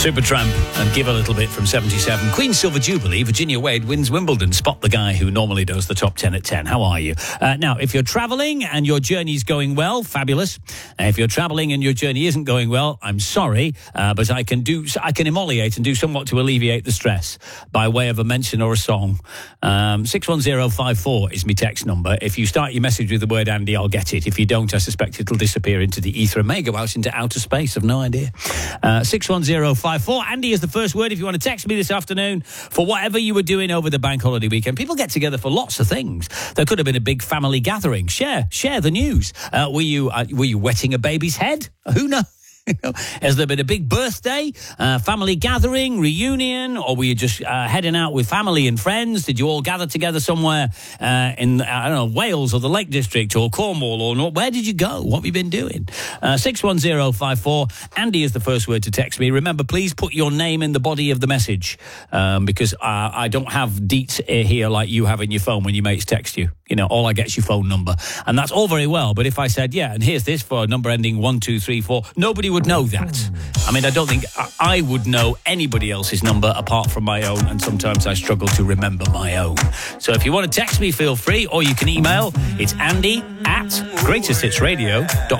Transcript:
Supertramp and Give a Little Bit from 77. Queen Silver Jubilee, Virginia Wade wins Wimbledon. Spot the guy who normally does the top 10 at 10. How are you? Now, if you're travelling and your journey's going well, fabulous. If you're travelling and your journey isn't going well, I'm sorry, but I can emoliate and do somewhat to alleviate the stress by way of a mention or a song. 61054 is my text number. If you start your message with the word Andy, I'll get it. If you don't, I suspect it'll disappear into the ether and may go out into outer space. I've no idea. 61054. Andy is the first word if you want to text me this afternoon for whatever you were doing over the bank holiday weekend. People get together for lots of things. There could have been a big family gathering. Share the news. Were you wetting a baby's head? Who knows? Has there been a big birthday, family gathering, reunion, or were you just heading out with family and friends? Did you all gather together somewhere in, I don't know, Wales or the Lake District or Cornwall or not? Where did you go? What have you been doing? 61054. Andy is the first word to text me. Remember, please put your name in the body of the message because I don't have deets here like you have in your phone when your mates text you. You know, all I get is your phone number. And that's all very well, but if I said, yeah, and here's this for a number ending 1234, nobody would know that. I mean, I don't think I would know anybody else's number apart from my own, and sometimes I struggle to remember my own. So if you want to text me, feel free, or you can email. It's andy@greatesthitsradio.co.uk.